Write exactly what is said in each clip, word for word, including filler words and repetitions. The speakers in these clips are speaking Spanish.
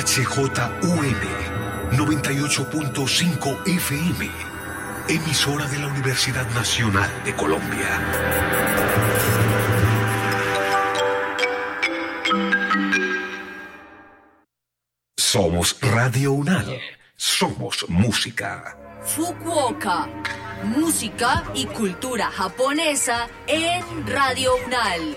H J U N noventa y ocho punto cinco F M, emisora de la Universidad Nacional de Colombia. Somos Radio UNAL, somos música. Fukuoka, música y cultura japonesa en Radio UNAL.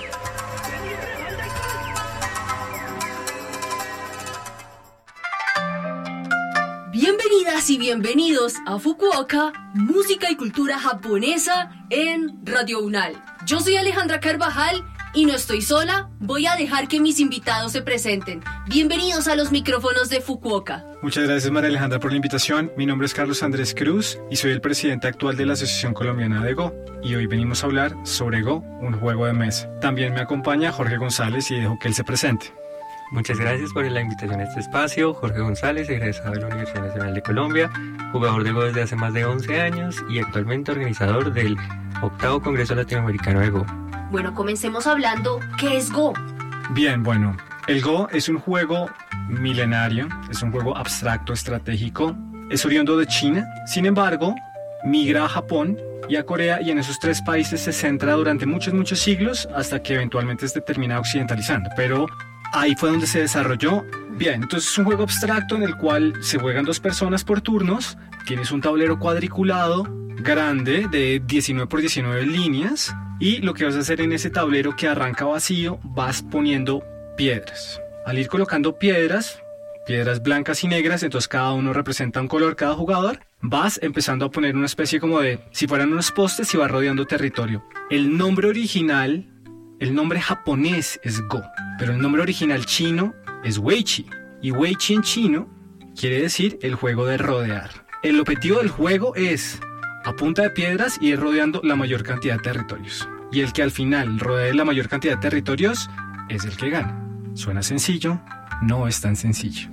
Bienvenidas y bienvenidos a Fukuoka, música y cultura japonesa en Radio UNAL. Yo soy Alejandra Carvajal y no estoy sola, voy a dejar que mis invitados se presenten. Bienvenidos a los micrófonos de Fukuoka. Muchas gracias, María Alejandra, por la invitación. Mi nombre es Carlos Andrés Cruz y soy el presidente actual de la Asociación Colombiana de Go. Y hoy venimos a hablar sobre Go, un juego de mesa. También me acompaña Jorge González y dejo que él se presente. Muchas gracias por la invitación a este espacio. Jorge González, egresado de la Universidad Nacional de Colombia, jugador de Go desde hace más de once años y actualmente organizador del octavo Congreso Latinoamericano de Go. Bueno, comencemos hablando, ¿qué es Go? Bien, bueno, el Go es un juego milenario, es un juego abstracto, estratégico, es oriundo de China, sin embargo, migra a Japón y a Corea, y en esos tres países se centra durante muchos, muchos siglos hasta que eventualmente se termina occidentalizando, pero ahí fue donde se desarrolló. Bien, entonces es un juego abstracto en el cual se juegan dos personas por turnos, tienes un tablero cuadriculado grande de diecinueve por diecinueve líneas, y lo que vas a hacer en ese tablero que arranca vacío, vas poniendo piedras. Al ir colocando piedras, piedras blancas y negras, entonces cada uno representa un color, cada jugador, vas empezando a poner una especie como de, si fueran unos postes, y vas rodeando territorio. El nombre original, el nombre japonés es Go, pero el nombre original chino es Weiqi, y Weiqi en chino quiere decir el juego de rodear. El objetivo del juego es a punta de piedras y ir rodeando la mayor cantidad de territorios. Y el que al final rodee la mayor cantidad de territorios es el que gana. Suena sencillo, no es tan sencillo.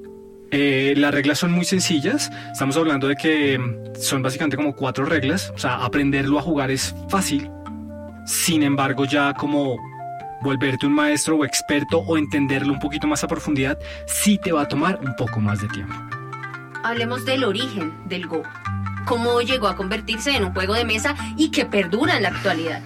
Eh, las reglas son muy sencillas. Estamos hablando de que son básicamente como cuatro reglas. O sea, aprenderlo a jugar es fácil. Sin embargo, ya como volverte un maestro o experto o entenderlo un poquito más a profundidad, sí te va a tomar un poco más de tiempo. Hablemos del origen del Go. ¿Cómo llegó a convertirse en un juego de mesa y que perdura en la actualidad?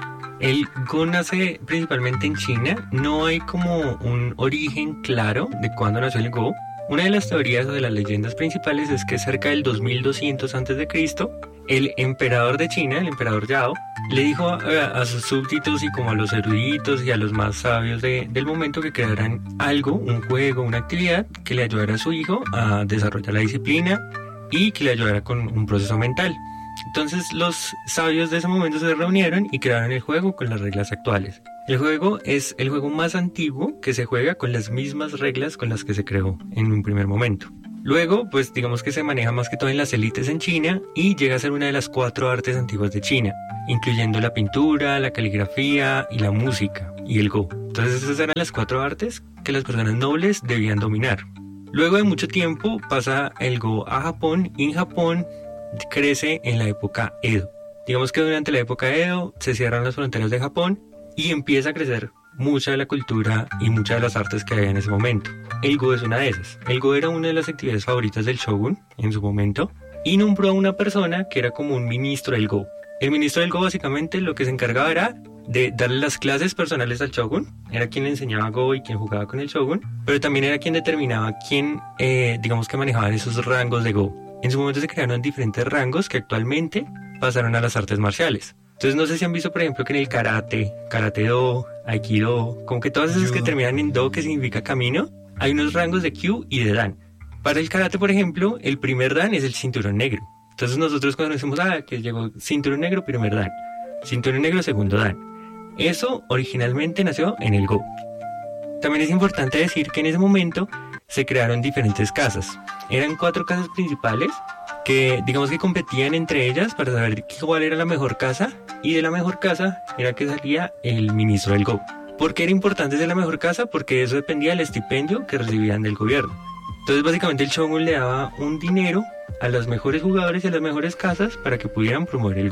El Go nace principalmente en China. No hay como un origen claro de cuándo nació el Go. Una de las teorías o de las leyendas principales es que cerca del dos mil doscientos antes de Cristo, el emperador de China, el emperador Yao, le dijo a, a sus súbditos y como a los eruditos y a los más sabios de, del momento que crearan algo, un juego, una actividad que le ayudara a su hijo a desarrollar la disciplina y que le ayudara con un proceso mental. Entonces los sabios de ese momento se reunieron y crearon el juego con las reglas actuales. El juego es el juego más antiguo que se juega con las mismas reglas con las que se creó en un primer momento. Luego, pues digamos que se maneja más que todo en las élites en China y llega a ser una de las cuatro artes antiguas de China, incluyendo la pintura, la caligrafía y la música y el Go. Entonces esas eran las cuatro artes que las personas nobles debían dominar. Luego de mucho tiempo pasa el Go a Japón y en Japón crece en la época Edo. Digamos que durante la época Edo se cierran las fronteras de Japón y empieza a crecer mucha de la cultura y muchas de las artes que había en ese momento. El Go es una de esas. El Go era una de las actividades favoritas del shogun en su momento y nombró a una persona que era como un ministro del Go. El ministro del Go básicamente lo que se encargaba era de darle las clases personales al shogun, era quien le enseñaba Go y quien jugaba con el shogun, pero también era quien determinaba quién, eh, digamos que manejaban esos rangos de Go. En su momento se crearon diferentes rangos que actualmente pasaron a las artes marciales. Entonces no sé si han visto por ejemplo que en el karate, karate do, aikido, como que todas esas que terminan en do, que significa camino, hay unos rangos de kyu y de dan. Para el karate, por ejemplo, el primer dan es el cinturón negro. Entonces nosotros cuando decimos, ah, que llegó cinturón negro, primer dan, cinturón negro, segundo dan. Eso originalmente nació en el Go. También es importante decir que en ese momento se crearon diferentes casas. Eran cuatro casas principales que digamos que competían entre ellas para saber cuál era la mejor casa, y de la mejor casa era que salía el ministro del Go. ¿Por qué era importante ser la mejor casa? Porque eso dependía del estipendio que recibían del gobierno. Entonces básicamente el shogun le daba un dinero a los mejores jugadores y a las mejores casas para que pudieran promover el Go.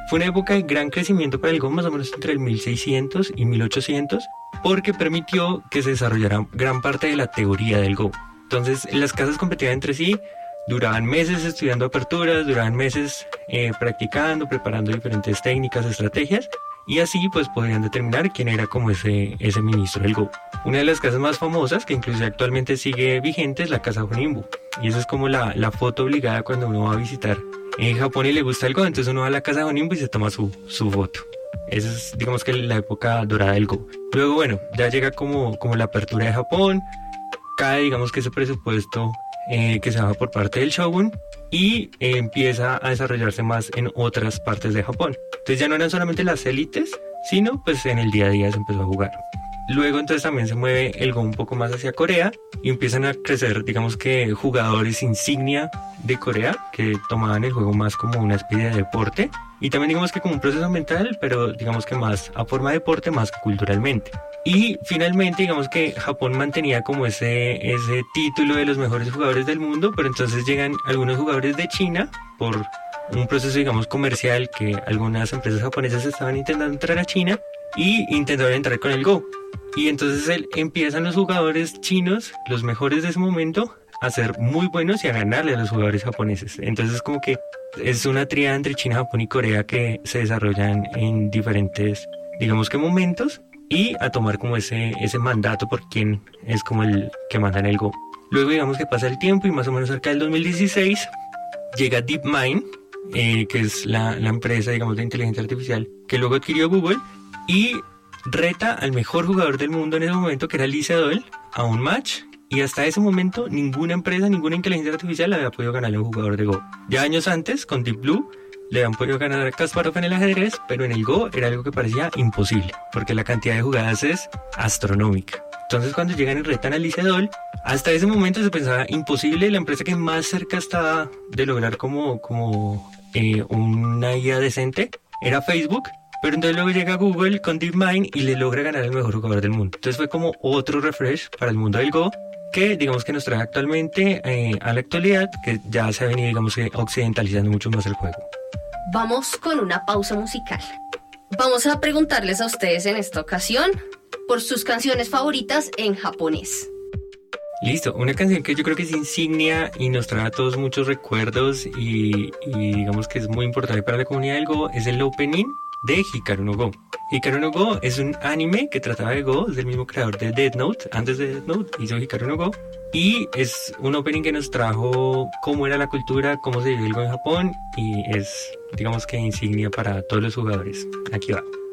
Fue una época de gran crecimiento para el Go, más o menos entre el mil seiscientos y mil ochocientos, porque permitió que se desarrollara gran parte de la teoría del Go. Entonces, las casas competían entre sí, duraban meses estudiando aperturas, duraban meses eh, practicando, preparando diferentes técnicas, estrategias, y así pues podrían determinar quién era como ese, ese ministro del Go. Una de las casas más famosas, que incluso actualmente sigue vigente, es la casa Honinbu, y esa es como la, la foto obligada cuando uno va a visitar en Japón y le gusta el Go, entonces uno va a la casa Honinbu y se toma su, su foto. Esa es, digamos que la época dorada del Go. Luego, bueno, ya llega como, como la apertura de Japón, cae, digamos que ese presupuesto eh, que se baja por parte del shogun y eh, empieza a desarrollarse más en otras partes de Japón. Entonces ya no eran solamente las élites, sino pues en el día a día se empezó a jugar. Luego entonces también se mueve el Go un poco más hacia Corea y empiezan a crecer, digamos que jugadores insignia de Corea que tomaban el juego más como una especie de deporte y también digamos que como un proceso mental, pero digamos que más a forma de deporte más que culturalmente. Y finalmente digamos que Japón mantenía como ese, ese título de los mejores jugadores del mundo, pero entonces llegan algunos jugadores de China por un proceso digamos comercial que algunas empresas japonesas estaban intentando entrar a China y intentaron entrar con el Go. Y entonces él, empiezan los jugadores chinos, los mejores de ese momento, a ser muy buenos y a ganarle a los jugadores japoneses. Entonces como que es una tríada entre China, Japón y Corea que se desarrollan en diferentes, digamos que momentos, y a tomar como ese, ese mandato por quien es como el que manda en el Go. Luego digamos que pasa el tiempo y más o menos cerca del dos mil dieciséis llega DeepMind, eh, que es la, la empresa digamos de inteligencia artificial que luego adquirió Google, y reta al mejor jugador del mundo en ese momento, que era Lee Sedol, a un match, y hasta ese momento ninguna empresa, ninguna inteligencia artificial había podido ganarle a un jugador de Go. Ya años antes, con Deep Blue, le habían podido ganar a Kasparov en el ajedrez, pero en el Go era algo que parecía imposible, porque la cantidad de jugadas es astronómica. Entonces cuando llegan y retan a Lee Sedol, hasta ese momento se pensaba imposible. La empresa que más cerca estaba de lograr como, como eh, una I A decente era Facebook. Pero entonces luego llega Google con DeepMind y le logra ganar al mejor jugador del mundo. Entonces fue como otro refresh para el mundo del Go, que digamos que nos trae actualmente eh, a la actualidad, que ya se ha venido digamos que occidentalizando mucho más el juego. Vamos con una pausa musical. Vamos a preguntarles a ustedes en esta ocasión por sus canciones favoritas en japonés. Listo, una canción que yo creo que es insignia y nos trae a todos muchos recuerdos y, y digamos que es muy importante para la comunidad del Go es el opening de Hikaru no Go. Hikaru no Go es un anime que trataba de Go, es del mismo creador de Death Note. Antes de Death Note hizo Hikaru no Go y es un opening que nos trajo cómo era la cultura, cómo se vive el Go en Japón y es digamos que insignia para todos los jugadores. Aquí va.